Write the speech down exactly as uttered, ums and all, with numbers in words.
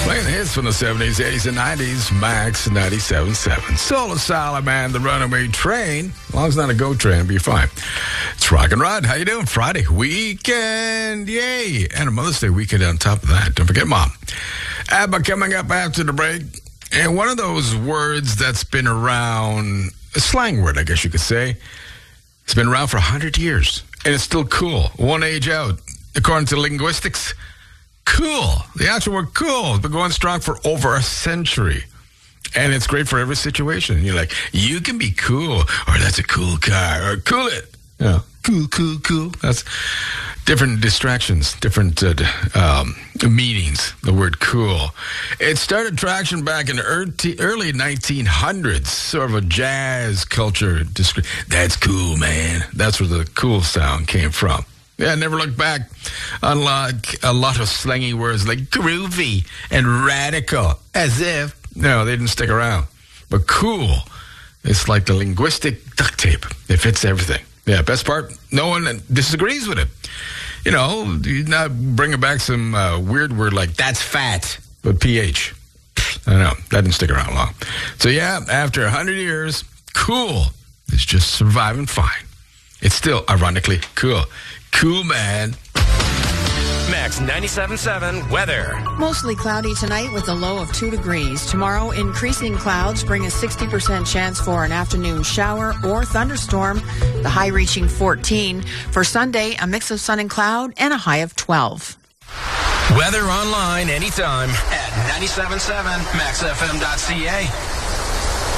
Playing the hits from the seventies, eighties, and nineties, Max ninety-seven point seven. Soul Asylum, man, the Runaway Train. As long as it's not a GO train, it'll be fine. It's Rock and Rod. How you doing? Friday weekend. Yay. And a Mother's Day weekend on top of that. Don't forget Mom. ABBA coming up after the break. And one of those words that's been around, a slang word, I guess you could say. It's been around for one hundred years. And it's still cool. One age out. According to linguistics, cool. The actual word cool has been going strong for over a century. And it's great for every situation. You're like, you can be cool, or that's a cool car, or cool it. You know, cool, cool, cool. That's different distractions, different uh, um, meanings, the word cool. It started traction back in the early nineteen hundreds, sort of a jazz culture. That's cool, man. That's where the cool sound came from. Yeah, I never looked back. Unlike a lot of slangy words like groovy and radical, as if, no, they didn't stick around. But cool, it's like the linguistic duct tape. It fits everything. Yeah, best part, no one disagrees with it. You know, you not bringing back some uh, weird word like that's fat, but P H. I don't know, that didn't stick around long. So yeah, after one hundred years, cool is just surviving fine. It's still, ironically, cool. Cool, man. Max ninety-seven point seven weather. Mostly cloudy tonight with a low of two degrees. Tomorrow, increasing clouds bring a sixty percent chance for an afternoon shower or thunderstorm, the high reaching fourteen. For Sunday, a mix of sun and cloud and a high of twelve. Weather online anytime at ninety-seven point seven max f m dot c a.